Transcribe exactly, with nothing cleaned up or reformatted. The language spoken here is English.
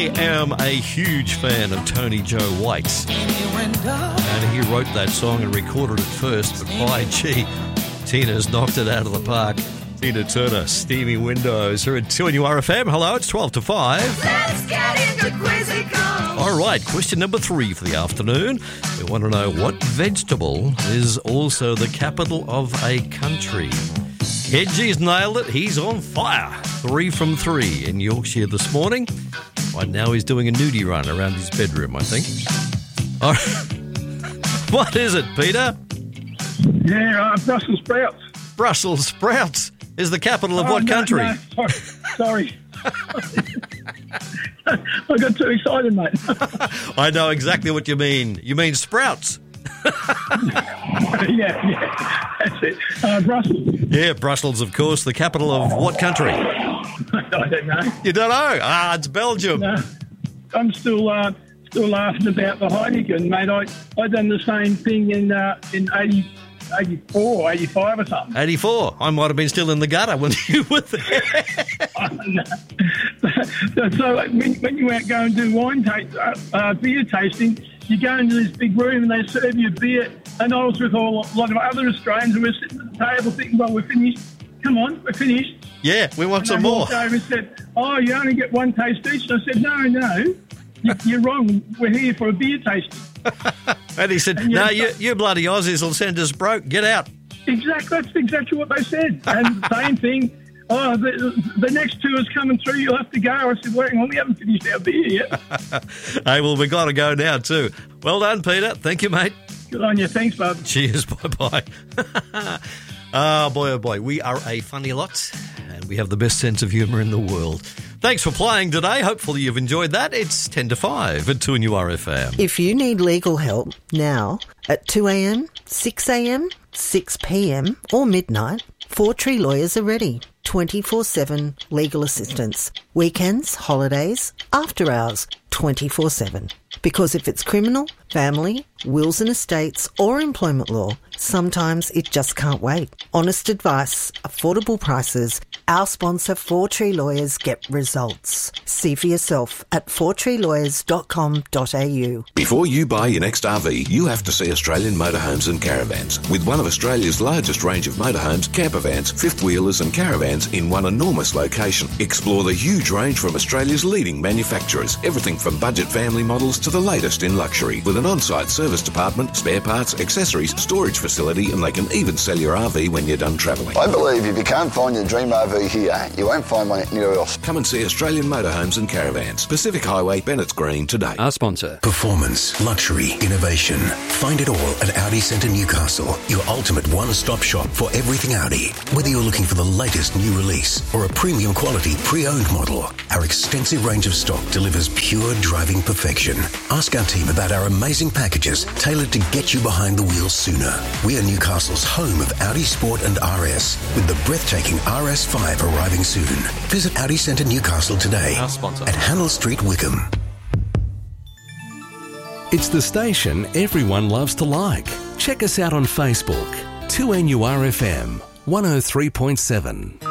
I am a huge fan of Tony Joe White, and he wrote that song and recorded it first, but by gee, Tina's knocked it out of the park. Tina Turner, Steamy Windows, here at two N U R F M. Hello, it's twelve to five. Let's get into Quizzical. All right, question number three for the afternoon. We want to know what vegetable is also the capital of a country. Hedgie's nailed it. He's on fire. Three from three in Yorkshire this morning. Right now he's doing a nudie run around his bedroom, I think. All right. What is it, Peter? Yeah, uh, Brussels sprouts. Brussels sprouts is the capital of Oh, what no, country? No, sorry. sorry. I got too excited, mate. I know exactly what you mean. You mean sprouts. yeah, yeah, that's it. Uh, Brussels. Yeah, Brussels, of course. The capital of what country? I don't know. You don't know? Ah, it's Belgium. No, I'm still uh, still laughing about the Heineken, mate. I I done the same thing in uh, in eighty, eighty-four, eighty-five or something. eighty-four. I might have been still in the gutter when you were there. Oh, no. so, so when, when you out go and do wine taste, uh, uh, beer tasting, you go into this big room and they serve you beer. And I was with all, a lot of other Australians and we're sitting at the table thinking, well, we're finished. Come on, we're finished. Yeah, we want and some they more. walked over and said, oh, you only get one taste each. And I said, no, no, you, you're wrong. We're here for a beer tasting. And he said, And no, you- you, you bloody Aussies will send us broke. Get out. Exactly, that's exactly what they said. And the same thing. Oh, the, the next tour's coming through. You'll have to go. I said, well, we haven't finished our beer yet. Hey, well, we've got to go now too. Well done, Peter. Thank you, mate. Good on you. Thanks, bub. Cheers. Bye-bye. Oh, boy, oh, boy. We are a funny lot, and we have the best sense of humour in the world. Thanks for playing today. Hopefully you've enjoyed that. It's ten to five at two N U R F M. If you need legal help now at two a.m, six a.m, six p.m or midnight, Four Tree Lawyers are ready. twenty-four seven legal assistance. Weekends, holidays, after hours, twenty-four seven. Because if it's criminal, family, wills and estates or employment law, sometimes it just can't wait. Honest advice, affordable prices. Our sponsor, Four Tree Lawyers, get results. See for yourself at four tree lawyers dot com dot a u. Before you buy your next R V, you have to see Australian Motorhomes and Caravans. With one of Australia's largest range of motorhomes, campervans, fifth wheelers and caravans in one enormous location. Explore the huge range from Australia's leading manufacturers. Everything from budget family models to the latest in luxury. With an on-site service department, spare parts, accessories, storage facility, and they can even sell your R V when you're done travelling. I believe if you can't find your dream R V here, you won't find one anywhere else. Come and see Australian Motorhomes and Caravans. Pacific Highway, Bennett's Green today. Our sponsor. Performance, luxury, innovation. Find it all at Audi Centre Newcastle, your ultimate one-stop shop for everything Audi. Whether you're looking for the latest new release or a premium quality pre-owned model, our extensive range of stock delivers pure driving perfection. Ask our team about our amazing packages tailored to get you behind the wheel sooner. We are Newcastle's home of Audi Sport and R S, with the breathtaking R S five arriving soon. Visit Audi Centre Newcastle today Our sponsor. at Handel Street, Wickham. It's the station everyone loves to like. Check us out on Facebook. two N U R F M one oh three point seven.